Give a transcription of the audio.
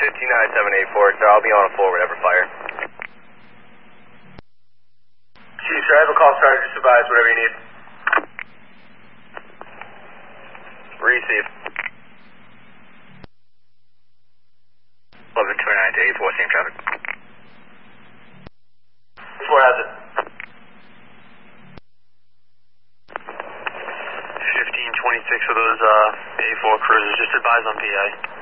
159-784, sir. I'll be on a forward, ever fire. Chief, sir, I have a call started. Just advise whatever you need. Receive. 1129-84, same traffic. 4 has it. 1526 for those A4 cruisers. Just advise on PA.